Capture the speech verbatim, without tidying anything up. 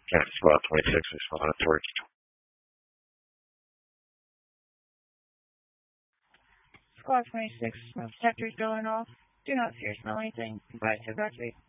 Yeah, Squad twenty-six responding to work. Squad twenty-six, smoke detectors going off. Do not see or smell anything. Advise to evacuate.